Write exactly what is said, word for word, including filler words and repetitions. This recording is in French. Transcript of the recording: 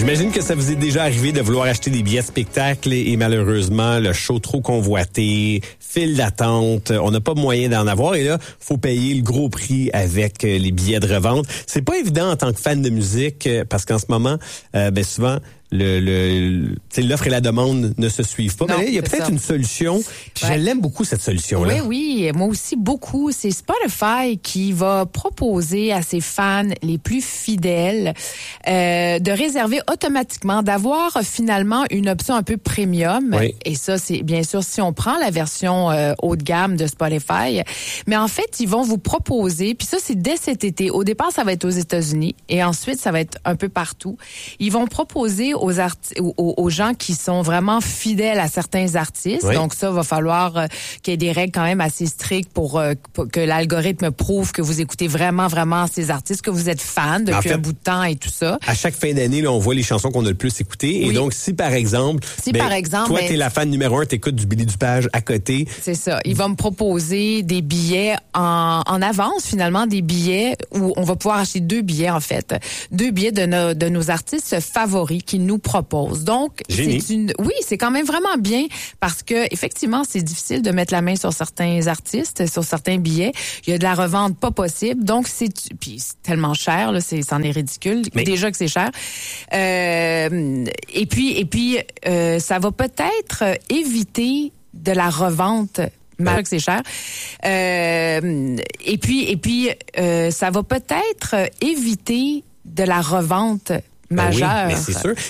J'imagine que ça vous est déjà arrivé de vouloir acheter des billets de spectacle et, et malheureusement, le show trop convoité, file d'attente, on n'a pas moyen d'en avoir et là, faut payer le gros prix avec les billets de revente. C'est pas évident en tant que fan de musique parce qu'en ce moment, euh, ben souvent, le, le, l'offre et la demande ne se suivent pas. Non, mais là, il y a peut-être ça. Une solution. Puis ouais. Je l'aime beaucoup, cette solution-là. Oui, oui, moi aussi beaucoup. C'est Spotify qui va proposer à ses fans les plus fidèles euh, de réserver automatiquement, d'avoir finalement une option un peu premium. Oui. Et ça, c'est bien sûr si on prend la version euh, haut de gamme de Spotify. Mais en fait, ils vont vous proposer, puis ça, c'est dès cet été. Au départ, ça va être aux États-Unis et ensuite, ça va être un peu partout. Ils vont proposer aux, arti- aux, aux gens qui sont vraiment fidèles à certains artistes. Oui. Donc ça, va falloir euh, qu'il y ait des règles quand même assez strictes pour, euh, pour que l'algorithme prouve que vous écoutez vraiment, vraiment ces artistes, que vous êtes fan depuis en fait, un bout de temps et tout ça. À chaque fin d'année, là, on voit les chansons qu'on a le plus écoutées. Oui. Et donc, si par exemple, si ben, par exemple, toi, ben, t'es la fan numéro un, t'écoutes du Billy Dupage à côté. C'est ça. Il va me proposer des billets en, en avance, finalement, des billets où on va pouvoir acheter deux billets, en fait. Deux billets de nos, de nos artistes favoris qu'ils nous proposent. Donc, Génie. c'est une, oui, c'est quand même vraiment bien parce que, effectivement, c'est difficile de mettre la main sur certains artistes, sur certains billets. Il y a de la revente pas possible. Donc, c'est, puis c'est tellement cher, là, c'est, c'en est ridicule. Mais... Déjà que c'est cher. Euh, et puis, et puis, euh, ça va peut-être éviter de la revente. Malgré que c'est cher. Euh, et puis, et puis, euh, ça va peut-être éviter de la revente majeure. Ben oui, mais c'est sûr.